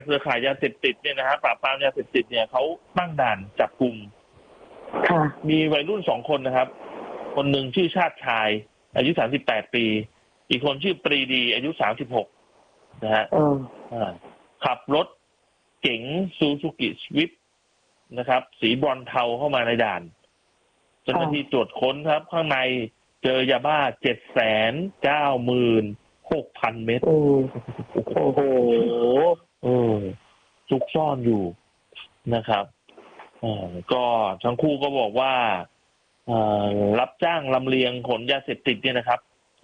เครือข่ายยาเสพติดเนี่ยนะฮะปราบปรามยาเสพติดเนี่ยเขาตั้งด่านจับกลุ่มมีวัยรุ่น2 คนนะครับคนหนึ่งชื่อชาติชายอายุ38 ปีอีกคนชื่อปรีดีอายุ36นะฮะขับรถเก๋งซูซูกิสวิฟต์นะครับสีบรอนซ์เทาเข้ามาในด่านเจ้าหน้าที่ตรวจค้นครับข้างในเจอยาบ้า796,000 เม็ดโอ้โหซุกซ่อนอยู่นะครับก็ทั้งคู่ก็บอกว่ารับจ้างลำเลียงขนยาเสพติดเนี่ยนะครับ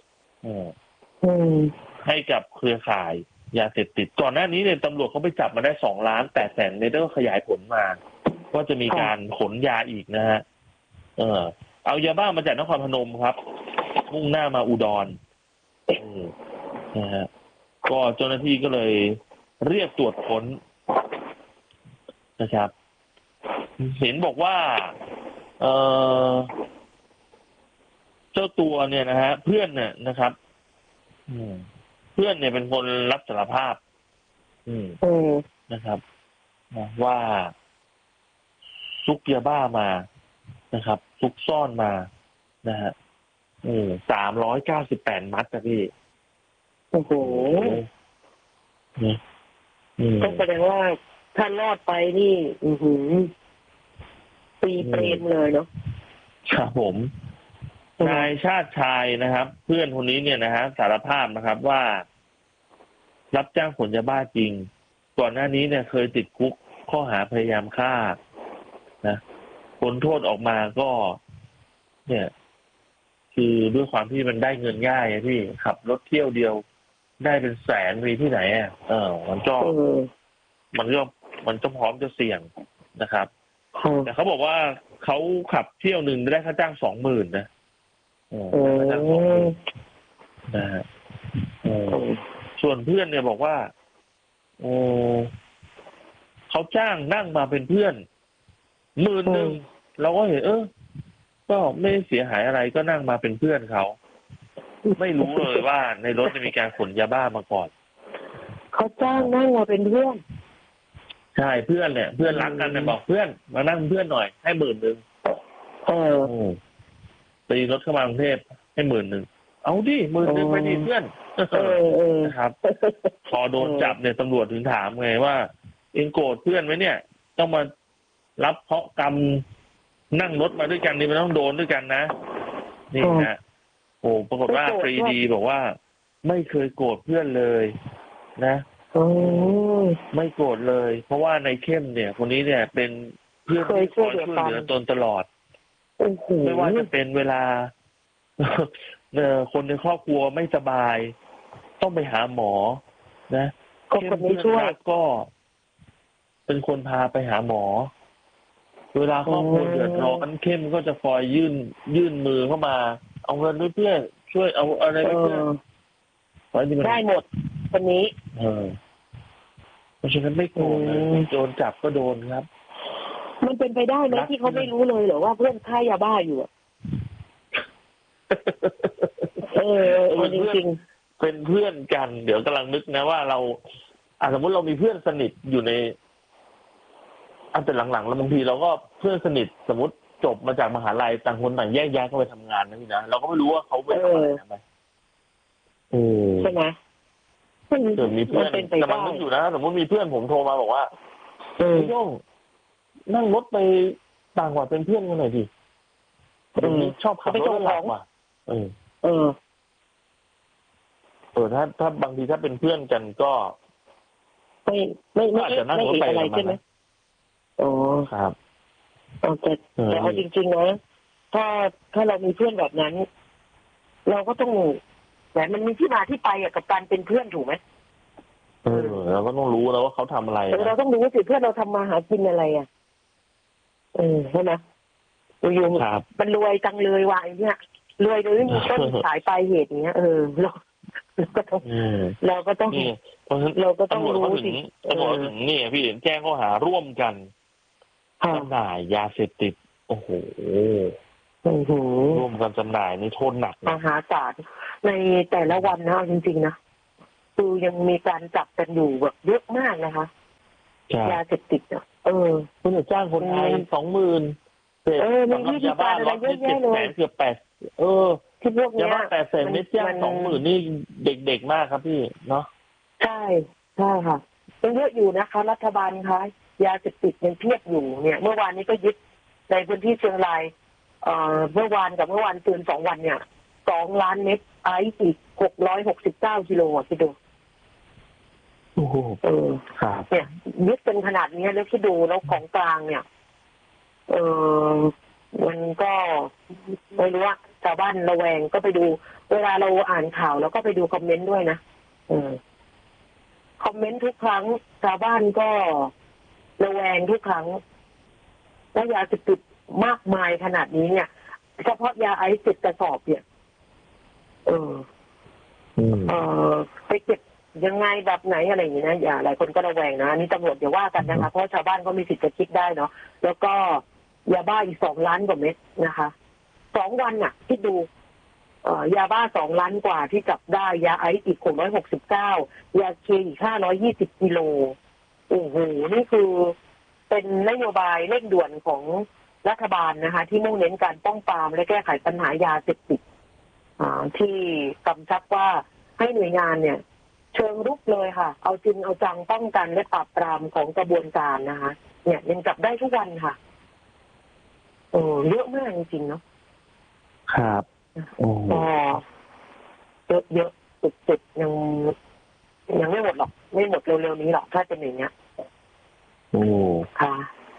ให้กับเครือข่ายยาเสพติดก่อนหน้านี้เนี่ยตำรวจเขาไปจับมาได้2,800,000 เม็ดแล้วก็ขยายผลมาว่าจะมีการขนยาอีกนะฮะเอายาบ้ามาจากนครพนมครับมุ่งหน้ามาอุดรนะฮะก็เจ้าหน้าที่ก็เลยเรียกตรวจค้นนะครับเห็นบอกว่าเจ้าตัวเนี่ยนะฮะเพื่อนเนี่ยนะครับเพื่อนเนี่ยเป็นคนรับสารภาพนะครับว่าซุกยาบ้ามานะครับซุกซ่อนมานะฮะ398 มัดนะพี่โอ้โหก็แสดงว่าถ้ารอดไปนี่ปีเปรมเลยเนาะครับผมนายชาติชายนะครับเพื่อนคนนี้เนี่ยนะฮะสารภาพนะครับว่ารับจ้างขนยาบ้าจริงก่อนหน้านี้เนี่ยเคยติดคุกข้อหาพยายามฆ่านะพ้นโทษออกมาก็เนี่ยคือด้วยความที่มันได้เงินง่ายพี่ขับรถเที่ยวเดียวได้เป็นแสนมีที่ไหนมันก็พร้อมจะเสี่ยงนะครับแต่เขาบอกว่าเขาขับเที่ยวหนึ่งได้ค่าจ้าง 20,000 นะค่าจ้าง 20,000 นะฮะส่วนเพื่อนเนี่ยบอกว่าเขาจ้างนั่งมาเป็นเพื่อน10,000เราก็เห็นก็ไม่เสียหายอะไรก็นั่งมาเป็นเพื่อนเขาไม่รู้เลยว่าในรถจะมีการขนยาบ้ามาก่อนเขาจ้างนั่งมาเป็นเพื่อนใช่เพื่อนเนี่ยเพื่อนรักกันเนี่ยบอกเพื่อนมานั่งเพื่อนหน่อยให้10,000ตีรถเข้ามากรุงเทพให้10,000เอาดิ10,000ไปดิเพื่อนนะครับพอโดนจับเนี่ยตำรวจถึงถามไงว่าเองโกรธเพื่อนไหมเนี่ยต้องมารับเพราะกรรมนั่งรถมาด้วยกันนี่มันต้องโดนด้วยกันนะนี่นะปรากฏว่าปรีดีบอกว่าไม่เคยโกรธเพื่อนเลยนะไม่โกรธเลยเพราะว่าในเข้มเนี่ยคนนี้เนี่ยเป็นเพื่อนที่คอยช่วยเหลือตนตลอดไม่ว่าจะเป็นเวลาคนในครอบครัวไม่สบายต้องไปหาหมอนะเข้มเพื่อนรักก็เป็นคนพาไปหาหมอเวลาครอบครัวเดือดร้อนเข้มก็จะคอยยื่นมือเข้ามาเอาเงินด้วยเพื่อนช่วยเอาอะไรด้วยเพื่อนได้หมดคนนี้เพราะฉะนั้นไม่โกงโดนจับก็โดนครับมันเป็นไปได้ไหมที่เขาไม่รู้เลยเหรอว่าเพื่อนฆ่ายาบ้าอยู่จริงๆเป็นเพื่อนกันเดี๋ยวกำลังนึกนะว่าเราสมมติเรามีเพื่อนสนิทอยู่ในแต่หลังๆแล้วบางทีเราก็เพื่อนสนิทสมมติจบมาจากมหาลัยต่างคนต่างแยกย้ายเข้าไปทำงานนะพี่นะเราก็ไม่รู้ว่าเขาไปทำอะไรนะใช่ไหมมีเพื่อนกำลังนึกอยู่นะสมมติมีเพื่อนผมโทรมาบอกว่าพี่โย่งนั่งรถไปต่างจังหวัดเป็นเพื่อนกันหน่อยดิชอบขับรถหลักว่ะถ้าบางทีถ้าเป็นเพื่อนกันก็ไม่อาจจะนั่งรถไปอะไรใช่ไหมครับแต่เอาจริงๆนะถ้าเรามีเพื่อนแบบนั้นเราก็ต้องแต่มันมีที่มาที่ไปกับการเป็นเพื่อนถูกไหมเราก็ต้องรู้แล้วว่าเขาทำอะไรเราต้องรู้สิเพื่อนเราทำมาหากินอะไรใช่ไหมอยู่มันรวยจังเลยวะอย่างเงี้ยรวยโดยไม่มีต้นสายปลายเหตุอย่างเงี้ยเราก็ต้องรู้สิตำรวจถึงนี่พี่แจ้งข้อหาร่วมกันจำหน่ายยาเสพติดโอ้โหร่วมกันจำหน่ายในโทษหนักมหาศาลในแต่ละวันนะจริงๆนะคือยังมีการจับกันอยู่แบบเยอะมากนะคะยาเสพติดอ่ะคุณจะจ้างคนไทย20,000เสร็จสำหรับยาบ้าล็อตนี้700,000เกือบ8 ที่พวกนี้ยาบ้า800,000 เม็ดจ้าง20,000นี่เด็กๆมากครับพี่เนาะใช่ค่ะยังเยอะอยู่นะคะรัฐบาลคะยาเสพติดยังเพียบอยู่เนี่ยเมื่อวานนี้ก็ยึดในพื้นที่เชียงรายเมื่อวานกับเมื่อวานตื่น2 วันเนี่ย2 ล้านเม็ดไอซ์อีก669 กิโลคิดดูโอ้โหครับเนี่ยยึดเป็นขนาดนี้แล้วคิดดูแล้วของกลางเนี่ยมันก็ไม่รู้ว่าชาวบ้านระแวงก็ไปดูเวลาเราอ่านข่าวแล้วก็ไปดูคอมเมนต์ด้วยนะคอมเมนต์ทุกครั้งชาวบ้านก็ระแวงทุกครั้งว่ายาเสพติดมากมายขนาดนี้เนี่ยเฉพาะยาไอซ์10 กระสอบเนี่ยไปเก็บยังไงแบบไหนอะไรอย่างนี้นะอย่าหลายคนก็ระแวงนะนี่ตำรวจอย่าว่ากันนะคะเพราะชาวบ้านก็มีสิทธิ์จะคิดได้เนาะแล้วก็ยาบ้าอีก2 ล้านกว่าเม็ดนะคะ2 วันน่ะคิดดูยาบ้า2 ล้านกว่าที่จับได้ยาไอซ์อีก669ยาเคอีก520 กิโลโอ้โหนี่คือเป็นนโยบายเร่งด่วนของรัฐบาลนะคะที่มุ่งเน้นการป้องปรามและแก้ไขปัญหายาเสพติดที่กำชับว่าให้หน่วยงานเนี่ยเชิงรุกเลยค่ะเอาจริงเอาจังป้องกันและปราบปรามของกระบวนการนะคะเนี่ยยังจับได้ทุกวันค่ะเยอะมากจริงๆเนาะครับเยอะสุดๆยังไม่หมดหรอกไม่หมดเร็วๆนี้หรอกถ้าเป็นอย่างเงี้ยค่ะ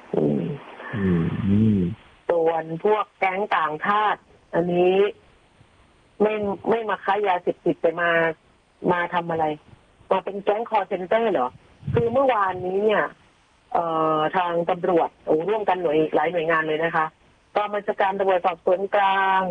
ส่วนพวกแก๊งต่างชาติอันนี้ไม่มาค้ายาเสพติดแต่มาทำอะไรมาเป็นแก๊งคอร์เซ็นเตอร์เหรอคือเมื่อวานนี้เนี่ยทางตำรวจร่วมกันหลายหน่วยงานเลยนะคะกองบัญชาการตำรวจสอบสวนกลาง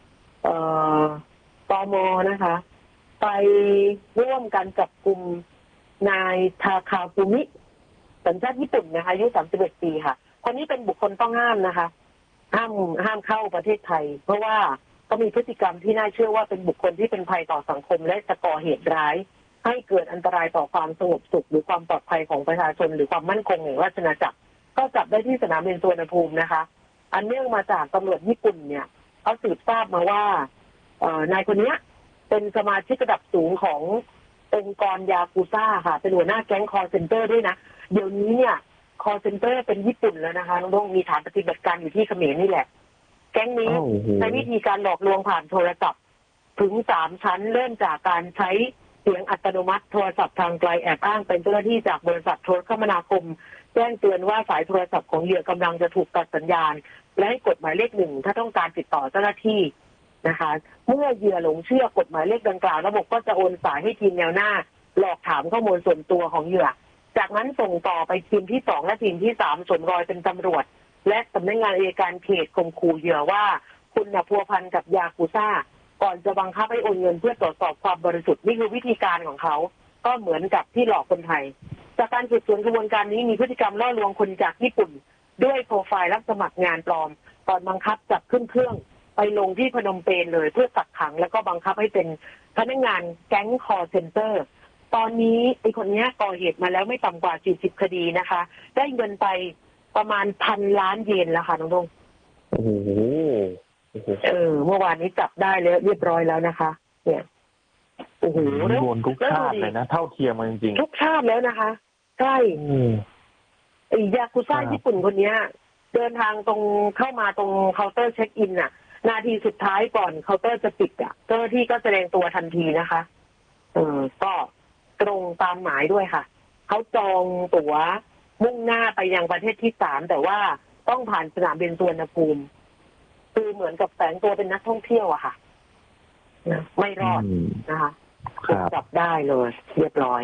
ตม.นะคะไปร่วมกันจับกุมนายทาคาฟุมิสัญชาติญี่ปุ่นนะคะอายุ31 ปีค่ะคนนี้เป็นบุคคลต้องห้ามนะคะห้ามเข้าประเทศไทยเพราะว่าก็มีพฤติกรรมที่น่าเชื่อว่าเป็นบุคคลที่เป็นภัยต่อสังคมและจะก่อเหตุร้ายให้เกิดอันตรายต่อความสงบสุขหรือความปลอดภัยของประชาชนหรือความมั่นคงแห่งราชอาณาจักรก็จับได้ที่สนามบินสุวรรณภูมินะคะอันเนื่องมาจากตำรวจญี่ปุ่นเนี่ยเขาสืบทราบมาว่านายคนนี้เป็นสมาชิกระดับสูงขององค์กรยากุซ่าค่ะเป็นหัวหน้าแก๊งคอร์เซ็นเตอร์ด้วยนะเดี๋ยวนี้เนี่ยคอร์เซ็นเตอร์เป็นญี่ปุ่นแล้วนะคะน้องๆมีฐานปฏิบัติการอยู่ที่เขมรนี่แหละแก๊งนี้ใช้วิธีการหลอกลวงผ่านโทรศัพท์ถึง3 ชั้นเริ่มจากการใช้เสียงอัตโนมัติโทรศัพท์ทางไกลแอบอ้างเป็นเจ้าหน้าที่จากบริษัทโทรคมนาคมแจ้งเตือนว่าสายโทรศัพท์ของเหยื่อกำลังจะถูกตัดสัญญาณและให้กดหมายเลข 1ถ้าต้องการติดต่อเจ้าหน้าที่นะคะเมื่อเหยื่อหลงเชื่อกดหมายเลขดังกล่าวระบบก็จะโอนสายให้ทีมแนวหน้าหลอกถามข้อมูลส่วนตัวของเหยื่อจากนั้นส่งต่อไปทีมที่2และทีมที่3สวมรอยเป็นตำรวจและสำนักงานอัยการเขตข่มขู่เหยื่อว่าคุณพัวพันกับยากุซ่าก่อนจะบังคับให้โอนเงินเพื่อตรวจสอบความบริสุทธิ์นี่คือวิธีการของเขาก็เหมือนกับที่หลอกคนไทยจากการสืบสวนกระบวนการนี้มีพฤติกรรมล่อลวงคนจากญี่ปุ่นด้วยโปรไฟล์รับสมัครงานปลอมตอนบังคับจับขึ้นเครื่องไปลงที่พนมเปญเลยเพื่อกักขังแล้วก็บังคับให้เป็นพนักงานแก๊งคอร์เซ็นเตอร์ตอนนี้ไอ้คนนี้ก่อเหตุมาแล้วไม่ต่ำกว่า40 คดีนะคะได้เงินไปประมาณ1,000 ล้านเยนแล้วค่ะน้องดงโอ้โหเมื่อวานนี้จับได้แล้วเรียบร้อยแล้วนะคะเนี่ยโอ้โหโดนทุกชาติเลยนะเท่าเทียมมันจริงๆทุกชาติแล้วนะคะใช่ไอ้ยากุซ่าญี่ปุ่นคนนี้เดินทางตรงเข้ามาตรงเคาน์เตอร์เช็คอินน่ะนาทีสุดท้ายก่อนเคาน์เตอร์จะปิดเจ้าหน้าที่ก็แสดงตัวทันทีนะคะก็ตรงตามหมายด้วยค่ะเขาจองตั๋วมุ่งหน้าไปยังประเทศที่3แต่ว่าต้องผ่านสนามบินสุวรรณภูมิคือเหมือนกับแฝงตัวเป็นนักท่องเที่ยวอะค่ะไม่รอดนะคะถูกจับได้เลยเรียบร้อย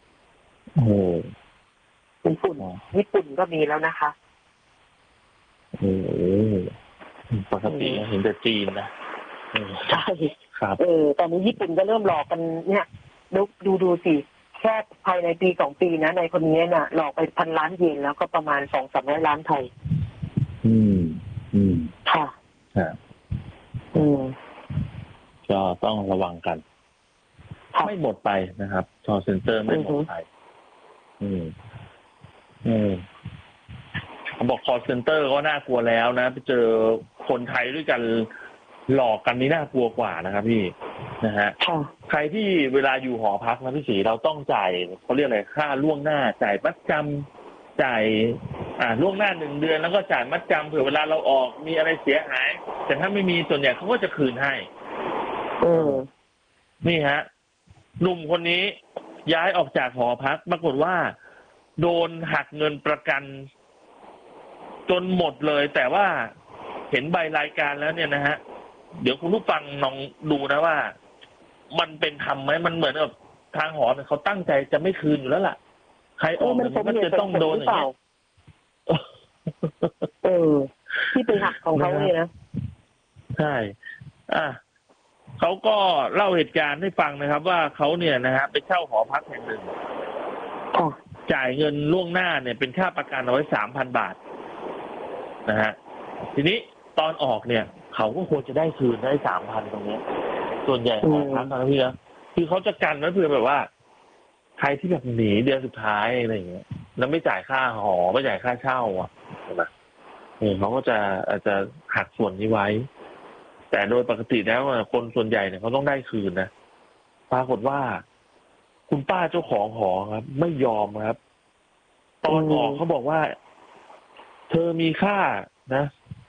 ญี่ปุ่นก็มีแล้วนะคะปกติเห็นแต่จีนนะใช่ครับตอนนี้ญี่ปุ่นก็เริ่มหลอกกันเนี่ยดูสิแค่ภายในปี2 ปีนะในคนนี้น่ะหลอกไป1,000 ล้านเยนแล้วก็ประมาณ200-300 ล้านไทยค่ะก็ต้องระวังกันไม่หมดไปนะครับคอร์เซ็นเตอร์ไม่หมดไปเขาบอก call center ก็น่ากลัวแล้วนะไปเจอคนไทยด้วยกันหลอกกันนี่น่ากลัวกว่านะครับพี่นะฮะใครที่เวลาอยู่หอพักนะพี่ศรีเราต้องจ่ายเขาเรียกอะไรค่าล่วงหน้าจ่ายมัดจำจ่ายล่วงหน้า1 เดือนแล้วก็จ่ายมัดจำเผื่อเวลาเราออกมีอะไรเสียหายแต่ถ้าไม่มีส่วนใหญ่เขาก็จะคืนให้นี่ฮะหนุ่มคนนี้ย้ายออกจากหอพักปรากฏว่าโดนหักเงินประกันจนหมดเลยแต่ว่าเห็นใบรายการแล้วเนี่ยนะฮะเดี๋ยวคุณผู้ฟังลองดูนะว่ามันเป็นธรรมไหมมันเหมือนกับทางหอเนี่ยเขาตั้งใจจะไม่คืนอยู่แล้วล่ะใครออกเนี่ยมันก็จะต้องโดนอย่างนี้ที่เป็นหักของเขาเนี่ยนะใช่เขาก็เล่าเหตุการณ์ให้ฟังนะครับว่าเขาเนี่ยนะฮะไปเช่าหอพักแห่งหนึ่งจ่ายเงินล่วงหน้าเนี่ยเป็นค่าประกันเอาไว้ 3,000 บาทนะฮะทีนี้ตอนออกเนี่ยเขาก็ควรจะได้คืนได้ 3,000 ตรงนี้ส่วนใหญ่หอพักนะพี่นะคือเขาจะกันไว้เพื่อแบบว่าใครที่แบบหนีเดือนสุดท้ายอะไรอย่างเงี้ยแล้วไม่จ่ายค่าหอไม่จ่ายค่าเช่าใช่ไหมเขาก็จะอาจจะหักส่วนนี้ไว้แต่โดยปกติแล้วคนส่วนใหญ่เนี่ยเขาต้องได้คืนนะปรากฏว่าคุณป้าเจ้าของหอครับไม่ยอมครับตอนออกเขาบอกว่าเธอมีค่านะ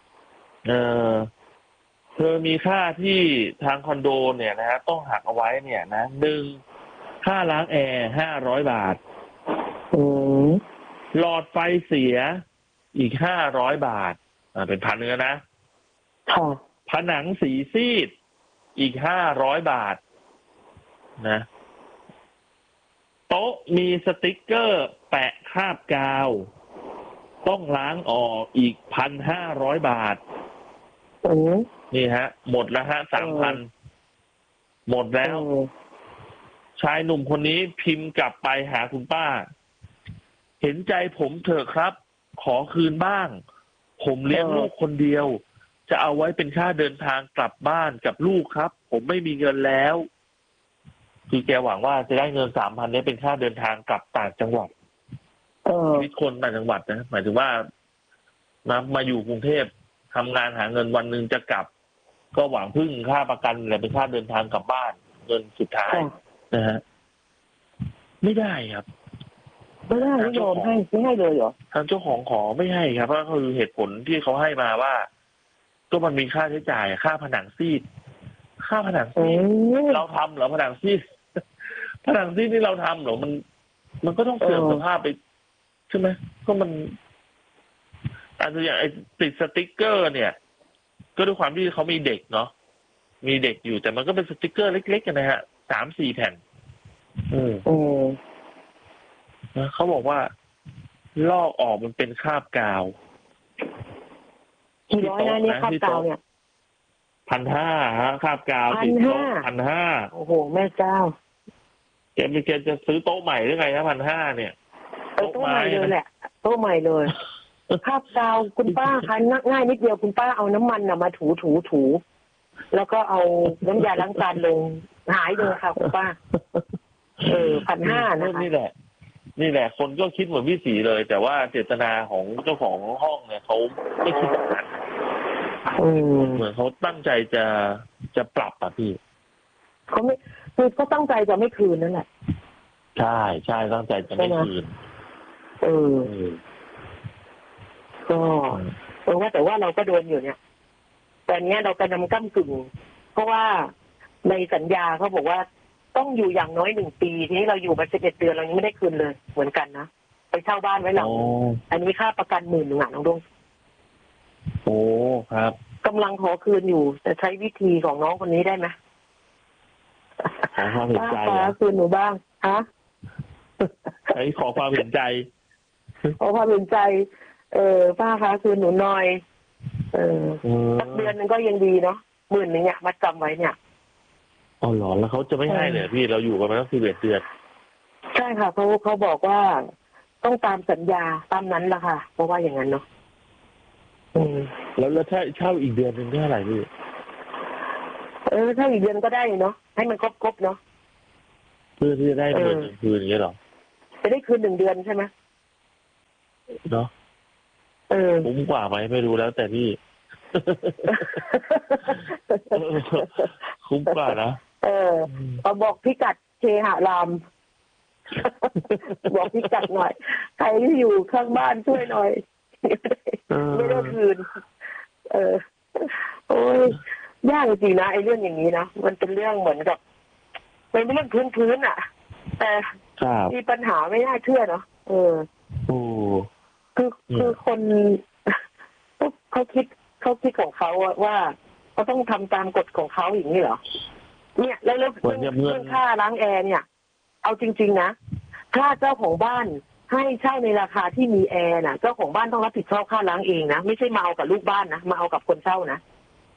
เธอมีค่าที่ทางคอนโดเนี่ยนะฮะต้องหักเอาไว้เนี่ยนะ1ค่าล้างแอร์500 บาทหลอดไฟเสียอีก500 บาทเป็น1,000นะผนังสีซีดอีก500 บาทนะโต๊ะมีสติ๊กเกอร์แปะคราบกาวต้องล้างออกอีก1,500 บาทนี่ฮะหมดแล้วฮะ 3,000 หมดแล้วชายหนุ่มคนนี้พิมพ์กลับไปหาคุณป้าเห็นใจผมเถอะครับขอคืนบ้างผมเลี้ยงลูกคนเดียวจะเอาไว้เป็นค่าเดินทางกลับบ้านกับลูกครับผมไม่มีเงินแล้วคือแกหวังว่าจะได้เงิน 3,000 นี้เป็นค่าเดินทางกลับต่างจังหวัดชีวิตคนต่างจังหวัดนะหมายถึงว่ามาอยู่กรุงเทพทำงานหาเงินวันหนึ่งจะกลับก็หวังพึ่งค่าประกันอะไรเป็นค่าเดินทางกลับบ้านเงินสุดท้ายนะฮะไม่ได้ครับไม่ได้ไม่ยอมให้ไม่ให้เลยเหรอทางเจ้าของขอไม่ให้ครับเพราะคือเหตุผลที่เขาให้มาว่าก็มันมีค่าใช้จ่ายค่าผนังซีดค่าผนังซีดเราทำเหรอผนังซีดผนังซีดที่เราทำเหรอมันก็ต้องเสื่อมสภาพไปใช่ไหมก็มันอาจจะอย่างไอ้ติดสติ๊กเกอร์เนี่ยก็ด้วยความที่เขามีเด็กเนาะมีเด็กอยู่แต่มันก็เป็นสติ๊กเกอร์เล็กๆกันนะฮะ 3-4 แผ่นเขาบอกว่าลอกออกมันเป็นคราบกาวกี่ร้อยนะเนี่ยคราบกาวเนี่ย 1,500 ฮะคราบกาวติดโต๊ะ 1,500 โอ้โหแม่เจ้าแกจะซื้อโต๊ะใหม่หรือไงนะ1,500 เนี่ยโต๊ะใหม่เลยแหละโต๊ะใหม่เลยคราบกาวคุณป้าคะง่ายนิดเดียวคุณป้าเอาน้ำมันมาถูแล้วก็เอาน้ำยาล้างจานลงหายเลยค่ะคุณป้า1,500นะคะนี่แหละคนก็คิดเหมือนพี่ศรีเลย แต่ว่าเจตนาของเจ้าของห้องเนี่ยเขาไม่คิดแบบนั้นเหมือนเขาตั้งใจจะปรับอ่ะพี่เขาไม่คือเขาตั้งใจจะไม่คืนนั่นแหละใช่ตั้งใจจะไม่คืนก็ว่าแต่ว่าเราก็โดนอยู่เนี่ยตอนนี้เรากำลังก้ำกึ่งเพราะว่าในสัญญาเขาบอกว่าต้องอยู่อย่างน้อย1 ปีทีนี้เราอยู่มา11 เดือนเรายังไม่ได้คืนเลยเหมือนกันนะไปเช่าบ้านไว้หลังอันนี้ค่าประกัน10,000น้องดวงโอ้ครับกำลังขอคืนอยู่จะใช้วิธีของน้องคนนี้ได้ไหมขอความเห็นใจคืนหนูบ้างฮะขอความเห็นใจขอความเห็นใจป้าคะคืนหนูหน่อยสักเดือนนึงก็ยังดีเนาะ10,000เนี่ยมาจำไว้เนี่ยอ๋อเหรอแล้วเขาจะไม่ให้เลยพี่เราอยู่กันมาตั้ง11 เดือนใช่ค่ะเขาบอกว่าต้องตามสัญญาตามนั้นละค่ะเพราะว่าอย่างนั้นเนาะแล้วถ้าเช่าอีกเดือนนึงเท่าไหร่พี่ถ้าอีกเดือนก็ได้เนาะให้มันครบเนาะเพื่อที่จะได้เดือนคืนอย่างเงี้ยหรอจะได้คืน1 เดือนใช่ไหมเนาะคุ้มกว่าไหมไม่รู้แล้วแต่พี่ คุ้มกว่านะพอบอกพิกัดเคหะราม บอกพิกัดหน่อยใครที่อยู่ข้างบ้านช่วยหน่อยไม่ได้คืนโอ้ยยากจริงนะไอ้เรื่องอย่างนี้นะมันเป็นเรื่องเหมือนกับมันเป็นเรื่องพื้นๆอ่ะแต่มีปัญหาไม่น่าเชื่อเนาะคือคนเขาคิดของเขาว่าเขาต้องทำตามกฎของเขาอย่างนี้เหรอเนี่ยแล้วเรื่องค่าล้างแอร์เนี่ยเอาจริงๆนะถ้าเจ้าของบ้านให้เช่าในราคาที่มีแอร์น่ะเจ้าของบ้านต้องรับผิดชอบค่าล้างเองนะไม่ใช่มาเอากับลูกบ้านนะมาเอากับคนเช่านะ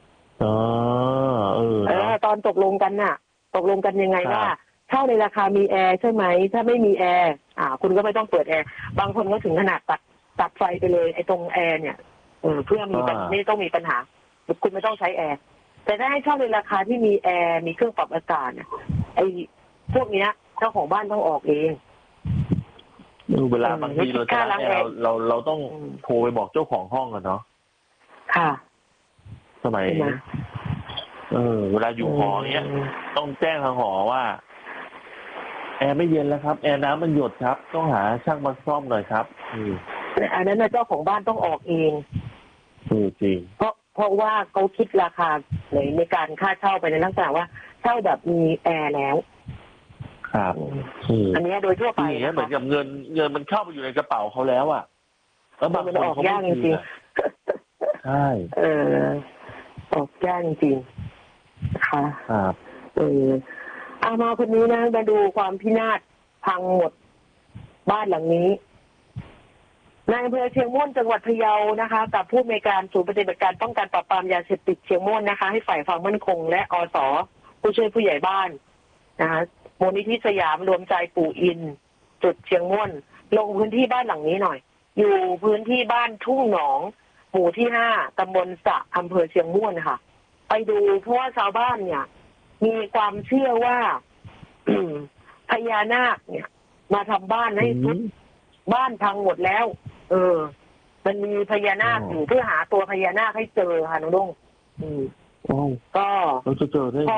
ตอนตกลงกันน่ะตกลงกันยังไงว่าเช่าในราคามีแอร์ใช่ไหมถ้าไม่มีแอร์คุณก็ไม่ต้องเปิดแอร์บางคนก็ถึงขนาดตัดไฟไปเลยไอ้ตรงแอร์เนี่ยเพื่อไม่ต้องมีปัญหาคุณไม่ต้องใช้แอร์แต่ถ้าให้เช่าในราคาที่มีแอร์มีเครื่องปรับอากาศเนี่ยไอ้พวกเนี้ยเจ้าของบ้านต้องออกเองเวลาบางทีเราจะเราต้องโทรไปบอกเจ้าของห้องกันเนาะค่ะสมัยเวลาอยู่หอเนี้ยต้องแจ้งทางหอว่าแอร์ไม่เย็นแล้วครับแอร์น้ำมันหยดครับต้องหาช่างมาซ่อมหน่อยครับอันนั้นนะเจ้าของบ้านต้องออกเองจริงเพราะว่าเขาคิดราคาในการค่าเช่าไปในลักษณะว่าเช่าแบบมีแอร์แล้วครับอันนี้โดยทั่วไปนะเหมือนกับเงินมันเข้าไปอยู่ในกระเป๋าเขาแล้วอ่ะแล้วบางคนเขาไม่จริงใช่ออกยากจริงค่ะครับเอามาคนนี้นะมาดูความพินาศพังหมดบ้านหลังนี้นายอำเภอเชียงม่วนจังหวัดพะเยานะคะกับผู้อำนวยการศูนย์ปฏิบัติการป้องกันปราบปรามยาเสพติดเชียงม่วนนะคะให้ฝ่ายความมั่นคงและอส.ผู้ช่วยผู้ใหญ่บ้านนะคะมูลนิธิสยามรวมใจปู่อินจุดเชียงม่วนลงพื้นที่บ้านหลังนี้หน่อยอยู่พื้นที่บ้านทุ่งหนองหมู่ที่5ตำบลสะอำเภอเชียงม่วนค่ะไปดูเพราะว่าชาวบ้านเนี่ยมีความเชื่อว่า พญานาคเนี่ยมาทำบ้านให้ทุกบ้านพังหมดแล้วมันมีพญานาคอยู่เพื่อหาตัวพญานาคให้เจอค่ะน้องดงก็เราจะเจอได้ไง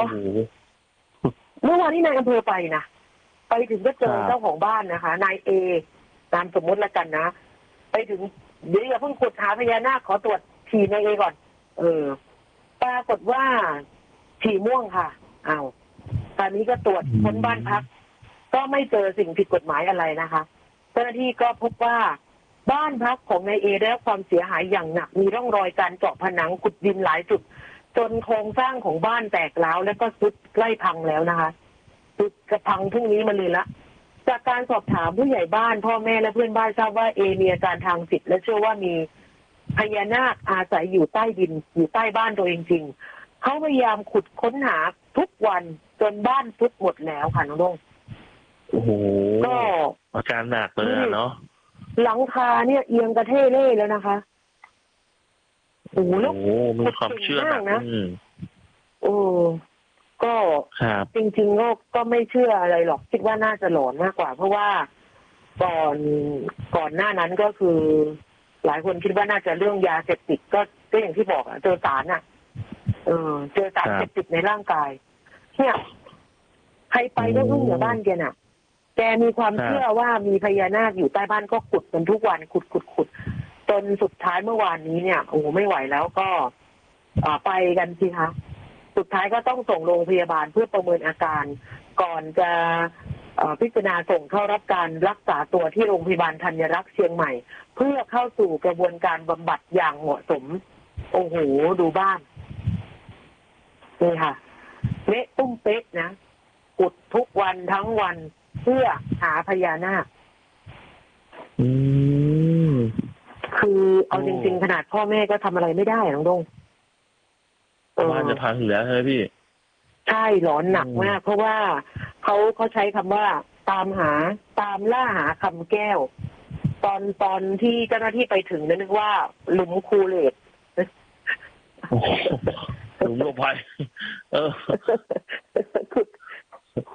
เมื่อวานนี้นายอำเภอไปนะไปถึงก็เจอเจ้าของบ้านนะคะนายเอนามสมมติละกันนะไปถึงเดี๋ยวอย่าเพิ่งขุดหาพญานาคขอตรวจฉี่นายเอก่อนปรากฏว่าฉี่ม่วงค่ะตอนนี้ก็ตรวจค้นบ้านพักก็ไม่เจอสิ่งผิดกฎหมายอะไรนะคะเจ้าหน้าที่ก็พบว่าบ้านพักของนายเอได้รับความเสียหายอย่างหนักมีร่องรอยการเจาะผนังขุดดินหลายจุดจนโครงสร้างของบ้านแตกร้าวและก็ทรุดใกล้พังแล้วนะคะทรุดกระพังพรุ่งนี้มาเลยละจากการสอบถามผู้ใหญ่บ้านพ่อแม่และเพื่อนบ้านทราบว่าเอมีอาการทางจิตและเชื่อว่ามีพญานาคอาศัยอยู่ใต้ดินอยู่ใต้บ้านตัวเองจริงเขาพยายามขุดค้นหาทุกวันจนบ้านทรุดหมดแล้วค่ะน้องดงโอ้โหก็อาการหนักเลยเนาะหลังคาเนี่ยเอียงกระเทเล่แล้วนะคะโอ้โหมีความเชื่อนะก็จริงๆก็ไม่เชื่ออะไรหรอกคิดว่าน่าจะหลอนมากกว่าเพราะว่าก่อนหน้านั้นก็คือหลายคนคิดว่าน่าจะเรื่องยาเสพติดก็อย่างที่บอกเจอสารเจอสารเสพติดในร่างกายเนี่ยใครไปก็อึ้งอยู่บ้านแกน่ะแกมีความเชื่อว่ามีพญานาคอยู่ใต้บ้านก็ขุดกันทุกวันขุดจนสุดท้ายเมื่อวานนี้เนี่ยโอ้ไม่ไหวแล้วก็ไปกันสิคะสุดท้ายก็ต้องส่งโรงพยาบาลเพื่อประเมินอาการก่อนจะพิจารณาส่งเข้ารับการรักษาตัวที่โรงพยาบาลธัญรักษ์เชียงใหม่เพื่อเข้าสู่กระบวนการบำบัดอย่างเหมาะสมโอ้โหดูบ้านนี่ค่ะเละตุ้มเป๊ะนะขุดทุกวันทั้งวันเพื่อหาพญานาคคือเอาจริงๆขนาดพ่อแม่ก็ทำอะไรไม่ได้น้องดงบ้านจะพังอยู่แล้วใช่ไหมพี่ใช่หลอนหนักมากเพราะว่าเขาใช้คำว่าตามล่าหาคำแก้วตอนที่เจ้าหน้าที่ไปถึงนึกว่าหลุมคูเลตหลุมลงไป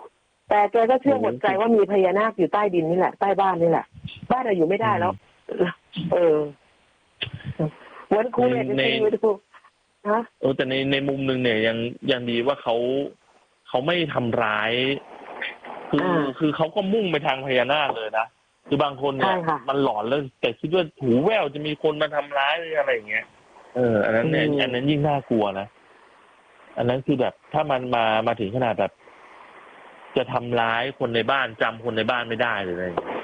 แต่แกก็เชื่อหมดใจว่ามีพญานาคอยู่ใต้ดินนี่แหละใต้บ้านนี่แหละบ้านเราอยู่ไม่ได้แล้วเหมือนคุยจริงๆดูนะแต่ในมุมนึงเนี่ยยังดีว่าเขาไม่ทำร้ายคือเขาก็มุ่งไปทางพญานาคเลยนะคือบางคนเนี่ยมันหลอนแล้วแต่คิดว่าหูแว่วจะมีคนมาทำร้ายหรืออะไรอย่างเงี้ยอันนั้นเนี่ยอันนั้นยิ่งน่ากลัวนะอันนั้นคือแบบถ้ามันมาถึงขนาดแบบจะทำร้ายคนในบ้านจำคนในบ้านไม่ได้เลย